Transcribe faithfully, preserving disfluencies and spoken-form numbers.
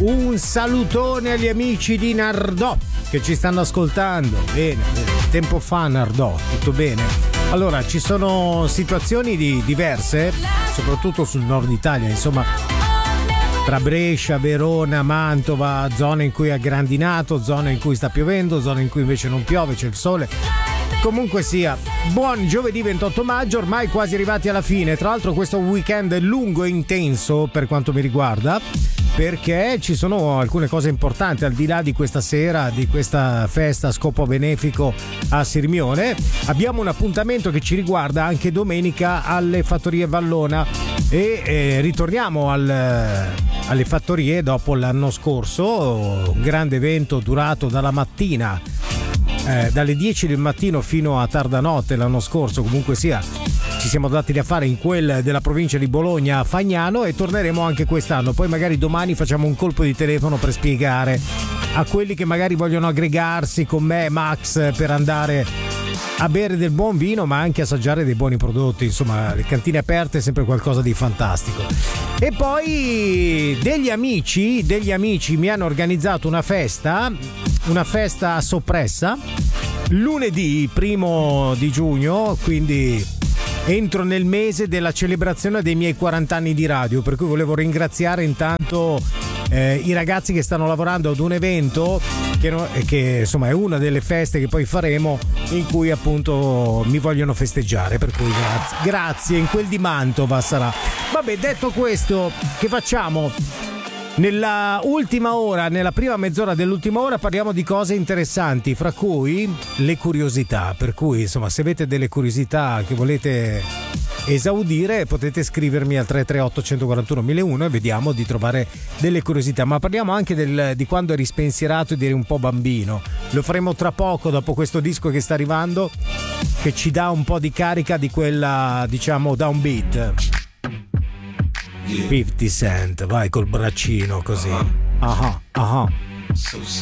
Un salutone agli amici di Nardò che ci stanno ascoltando. Bene, bene. Tempo fa Nardò, tutto bene? Allora, ci sono situazioni di, diverse, soprattutto sul nord Italia, insomma, tra Brescia, Verona, Mantova, zone in cui è grandinato, zone in cui sta piovendo, zone in cui invece non piove, c'è il sole. Comunque sia, buon giovedì ventotto maggio, ormai quasi arrivati alla fine. Tra l'altro questo weekend è lungo e intenso per quanto mi riguarda, perché ci sono alcune cose importanti al di là di questa sera, di questa festa a scopo benefico a Sirmione. Abbiamo un appuntamento che ci riguarda anche domenica alle Fattorie Vallona e eh, ritorniamo al, alle fattorie dopo l'anno scorso, un grande evento durato dalla mattina, eh, dalle dieci del mattino fino a tarda notte l'anno scorso. Comunque sia, ci siamo dati da fare in quel della provincia di Bologna a Fagnano e torneremo anche quest'anno. Poi magari domani facciamo un colpo di telefono per spiegare a quelli che magari vogliono aggregarsi con me, Max, per andare a bere del buon vino ma anche assaggiare dei buoni prodotti. Insomma, le cantine aperte è sempre qualcosa di fantastico. E poi degli amici degli amici mi hanno organizzato una festa una festa a soppressa lunedì primo di giugno, quindi entro nel mese della celebrazione dei miei quaranta anni di radio, per cui volevo ringraziare intanto eh, i ragazzi che stanno lavorando ad un evento che, no, che insomma è una delle feste che poi faremo, in cui appunto mi vogliono festeggiare, per cui grazie, grazie in quel di Mantova sarà. Vabbè, detto questo, che facciamo? Nella ultima ora, nella prima mezz'ora dell'ultima ora parliamo di cose interessanti, fra cui le curiosità, per cui insomma se avete delle curiosità che volete esaudire potete scrivermi al tre tre otto uno quattro uno uno zero uno e vediamo di trovare delle curiosità. Ma parliamo anche del, di quando eri spensierato e eri un po' bambino. Lo faremo tra poco, dopo questo disco che sta arrivando, che ci dà un po' di carica di quella, diciamo, downbeat. fifty Cent, vai col braccino così. Ah ah ah.